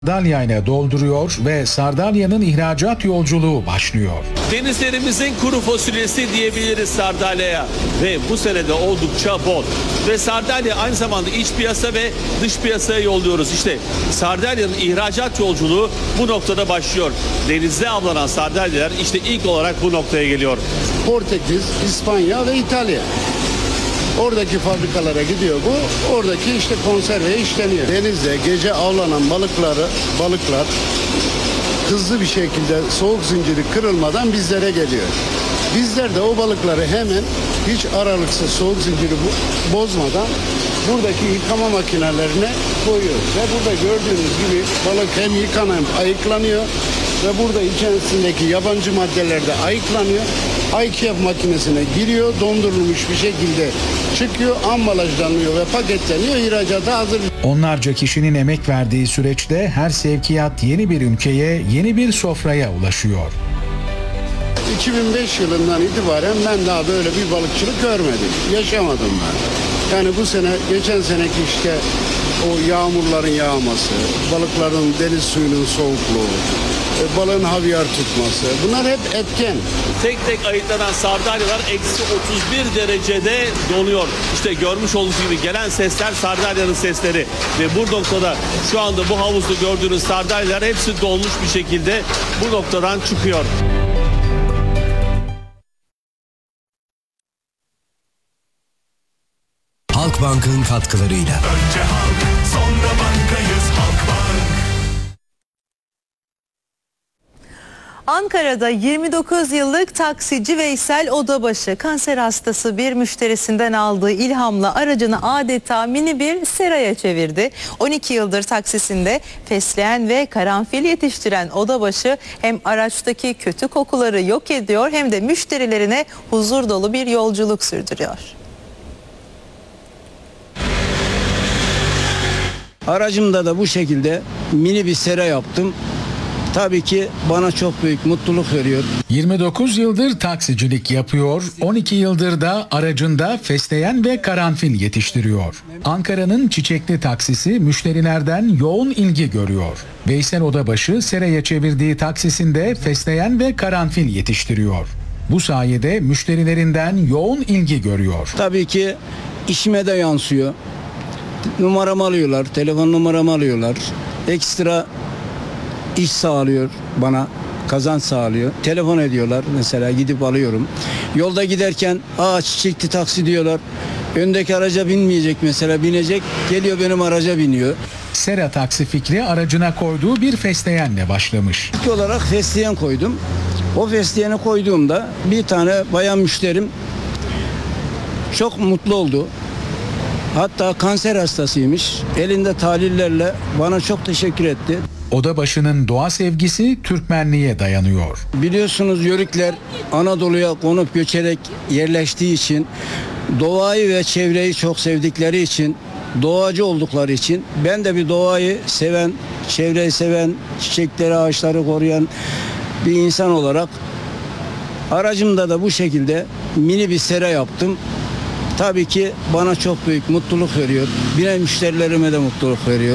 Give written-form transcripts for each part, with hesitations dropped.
Sardalya'yla dolduruyor ve Sardalya'nın ihracat yolculuğu başlıyor. Denizlerimizin kuru fasulyesi diyebiliriz Sardalya'ya ve bu senede oldukça bol. Ve Sardalya aynı zamanda iç piyasa ve dış piyasaya yolluyoruz. İşte Sardalya'nın ihracat yolculuğu bu noktada başlıyor. Denizde avlanan sardalyalar işte ilk olarak bu noktaya geliyor. Portekiz, İspanya ve İtalya. Oradaki fabrikalara gidiyor bu. Oradaki işte konserve işleniyor. Denizde gece avlanan balıklar hızlı bir şekilde soğuk zinciri kırılmadan bizlere geliyor. Bizler de o balıkları hemen hiç aralıksız soğuk zinciri bozmadan buradaki yıkama makinelerine koyuyoruz. Ve burada gördüğünüz gibi balık hem yıkanıp ayıklanıyor ve burada içerisindeki yabancı maddeler de ayıklanıyor. IKEA makinesine giriyor, dondurulmuş bir şekilde çıkıyor, ambalajlanıyor ve paketleniyor, ihracata hazır. Onlarca kişinin emek verdiği süreçte her sevkiyat yeni bir ülkeye, yeni bir sofraya ulaşıyor. 2005 yılından itibaren ben daha böyle bir balıkçılık görmedim, yaşamadım ben. Yani bu sene, geçen seneki işte o yağmurların yağması, balıkların deniz suyunun soğukluğu, balığın havyar tutması, bunlar hep etken. Tek tek ayıklanan sardalyalar eksi 31 derecede donuyor. İşte görmüş olduğunuz gibi gelen sesler Sardalya'nın sesleri. Ve bu noktada şu anda bu havuzda gördüğünüz sardalyalar hepsi dolmuş bir şekilde bu noktadan çıkıyor. Halkbank'ın katkılarıyla. Önce halk, sonra bankayız Halkbank. Ankara'da 29 yıllık taksici Veysel Odabaşı kanser hastası bir müşterisinden aldığı ilhamla aracını adeta mini bir seraya çevirdi. 12 yıldır taksisinde fesleğen ve karanfil yetiştiren Odabaşı hem araçtaki kötü kokuları yok ediyor hem de müşterilerine huzur dolu bir yolculuk sürdürüyor. Aracımda da bu şekilde mini bir sera yaptım. Tabii ki bana çok büyük mutluluk veriyor. 29 yıldır taksicilik yapıyor, 12 yıldır da aracında fesleğen ve karanfil yetiştiriyor. Ankara'nın çiçekli taksisi müşterilerden yoğun ilgi görüyor. Veysel Odabaşı seraya çevirdiği taksisinde fesleğen ve karanfil yetiştiriyor. Bu sayede müşterilerinden yoğun ilgi görüyor. Tabii ki işime de yansıyor. Numaramı alıyorlar, telefon numaramı alıyorlar. Ekstra iş sağlıyor bana, kazanç sağlıyor. Telefon ediyorlar mesela, gidip alıyorum. Yolda giderken çiçekli taksi diyorlar. Öndeki araca binmeyecek mesela, binecek. Geliyor benim araca biniyor. Sera taksi fikri aracına koyduğu bir fesleğenle başlamış. İlk olarak fesleğen koydum. O fesleğeni koyduğumda bir tane bayan müşterim çok mutlu oldu. Hatta kanser hastasıymış. Elinde tahlillerle bana çok teşekkür etti. Odabaşı'nın doğa sevgisi Türkmenliğe dayanıyor. Biliyorsunuz Yörükler Anadolu'ya konup göçerek yerleştiği için, doğayı ve çevreyi çok sevdikleri için, doğacı oldukları için, ben de bir doğayı seven, çevreyi seven, çiçekleri, ağaçları koruyan bir insan olarak aracımda da bu şekilde mini bir sera yaptım. Tabii ki bana çok büyük mutluluk veriyor. Binen müşterilerime de mutluluk veriyor.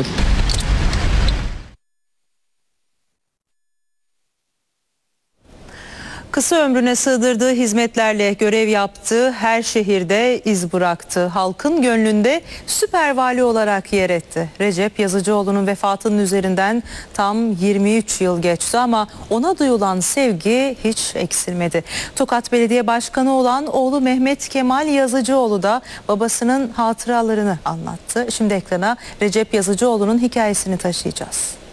Kısa ömrüne sığdırdığı hizmetlerle görev yaptığı her şehirde iz bıraktı. Halkın gönlünde süper vali olarak yer etti. Recep Yazıcıoğlu'nun vefatının üzerinden tam 23 yıl geçti ama ona duyulan sevgi hiç eksilmedi. Tokat Belediye Başkanı olan oğlu Mehmet Kemal Yazıcıoğlu da babasının hatıralarını anlattı. Şimdi ekrana Recep Yazıcıoğlu'nun hikayesini taşıyacağız.